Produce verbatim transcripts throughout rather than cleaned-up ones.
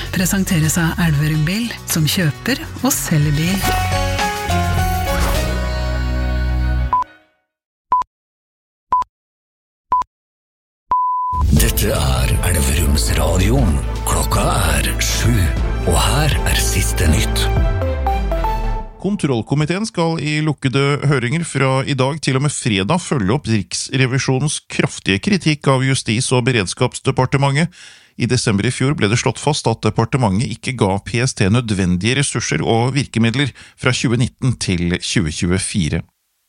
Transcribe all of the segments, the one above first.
presenteres av Elverum Bil, som kjøper og selger bil. Dette er Elverums radio. Klokka er sju, og her er siste nytt. Kontrollkomiteen skal i lukkede høringer fra i dag til og med fredag følge opp Riksrevisjonens kraftige kritikk av Justis- og beredskapsdepartementet. I desember i fjor ble det slått fast at departementet ikke ga P S T nødvendige ressurser og virkemidler fra tjue nitten til tjue tjuefire.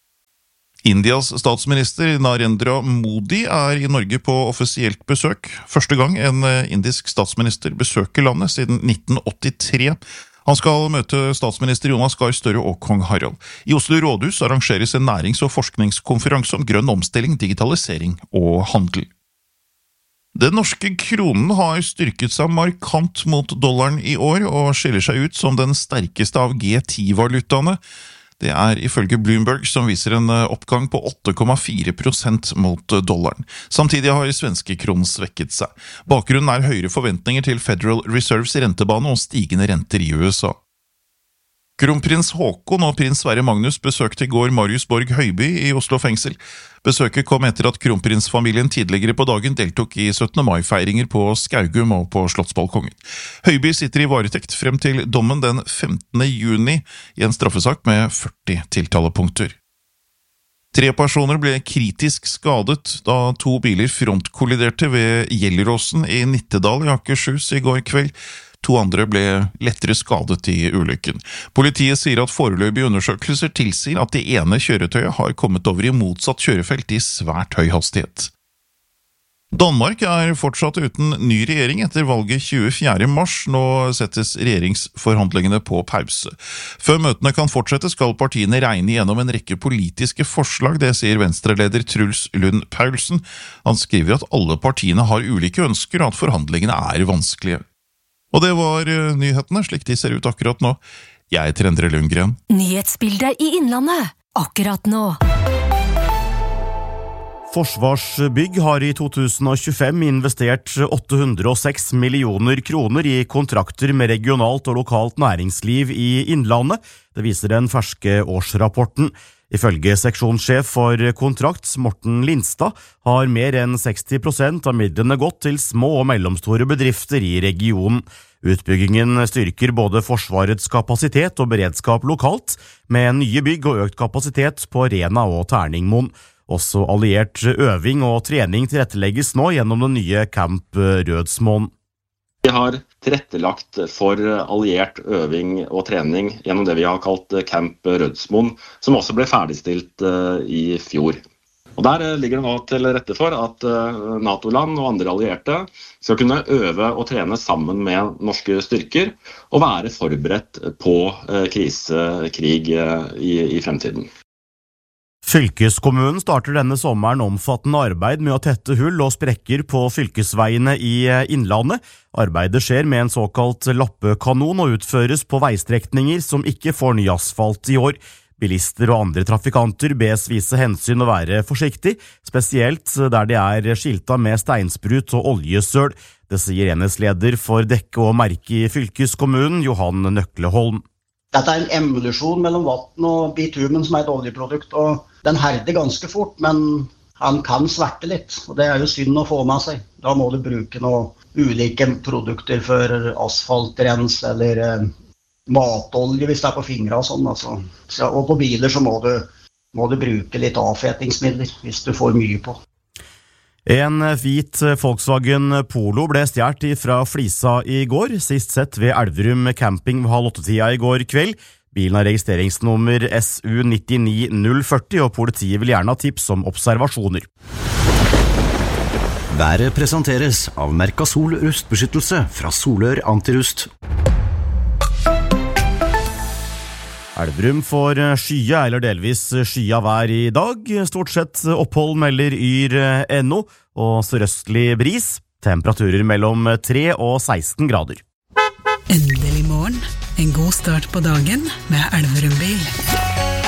Indias statsminister Narendra Modi er i Norge på offisielt besøk. Første gang en indisk statsminister besøker landet siden nitten åttitre. Han skal møte statsminister Jonas Gahr Støre og kong Harald. I Oslo Rådhus arrangeres en nærings- og forskningskonferanse om grønn omstilling, digitalisering og handel. Den norske kronen har styrket seg markant mot dollaren i år og skiller seg ut som den sterkeste av G ti-valutaene. Det er ifølge Bloomberg, som viser en oppgang på åtte komma fire prosent mot dollaren. Samtidig har svenske kronen svekket seg. Bakgrunnen er høyere forventninger til Federal Reserves rentebane og stigende renter i U S A. Kronprins Håkon og prins Sverre Magnus besøkte i går Marius Borg Høiby i Oslo fengsel. Besøket kom etter at kronprinsfamilien tidligere på dagen deltok i syttende mai-feiringer på Skaugum og på Slottsbalkongen. Høiby sitter i varetekt frem til dommen den femtende juni i en straffesak med førti tiltalepunkter. Tre personer ble kritisk skadet da to biler frontkolliderte ved Gjelleråsen i Nittedal i Akershus i går kveld. To andre ble lettere skadet i ulykken. Politiet sier at foreløpige undersøkelser tilsier at det ene kjøretøyet har kommet over i motsatt kjørefelt i svært høy hastighet. Danmark er fortsatt uten ny regjering etter valget tjuefjerde mars. Nå settes regjeringsforhandlingene på pause. Før møtene kan fortsette skal partiene regne gjennom en rekke politiske forslag, det sier Venstre-leder Truls Lund Paulsen. Han skriver at alle partiene har ulike ønsker og at forhandlingene er vanskelige. Og det var nyhetene, slik de ser ut akkurat nå. Jeg heter Endre Lundgren. Nyhetsbildet i Innlandet, akkurat nå. Forsvarsbygg har i to tusen tjuefem investert åtte hundre og seks millioner kroner i kontrakter med regionalt og lokalt næringsliv i Innlandet. Det viser den ferske årsrapporten. Ifølge seksjonssjef for kontrakt, Morten Lindstad, har mer enn seksti prosent av midlene gått til små og mellomstore bedrifter i regionen. Utbyggingen styrker både Forsvarets kapasitet og beredskap lokalt, med nye bygg og økt kapasitet på Rena og Terningmoen. Også alliert øving og trening tilrettelegges nå gjennom den nye Camp Rødsmoen. Vi har tilrettelagt for alliert øving og trening gjennom det vi har kalt Camp Rødsmoen, som også ble ferdigstilt i fjor. Og der ligger det nå til rette for at NATO-land og andre allierte skal kunne øve og trene sammen med norske styrker og være forberedt på krise, krig i, i fremtiden. Fylkeskommunen starter denne sommeren omfattende arbeid med å tette hull og sprekker på fylkesveiene i Innlandet. Arbeidet skjer med en såkalt lappekanon og utføres på veistrekninger som ikke får ny asfalt i år. Bilister og andre trafikanter bes vise hensyn og være forsiktig, spesielt der det er skilta med steinsprut og oljesøl. Det sier enhetsleder for dekke og merke i fylkeskommunen, Johan Nøkleholm. Dette er en evolusjon mellom vatten og bitumen som er et oljeprodukt, og den herder ganske fort, men han kan sverte litt, og det er jo synd å få med seg. Da må du bruke noen ulike produkter for asfaltrens eller eh, matolje hvis det er på fingre og sånn. Altså. Så, og på biler så må du, må du bruke litt avfetingsmidler hvis du får mye på. En hvit Volkswagen Polo ble stjert fra Flisa i går, sist sett ved Elverum camping ved halv åtte-tida i går kveld. Bilen har registreringsnummer S U ni ni null fire, og politiet vil gjerne ha tips om observasjoner. Været presenteres av Mercasol rustbeskyttelse fra Solør Antirust. Elverum får skya eller delvis skya vær i dag. Stort sett opphold melder yr punkt no og sørøstlig bris. Temperaturer mellom tre og seksten grader. Endelig morgen. En god start på dagen med Elverum Bil.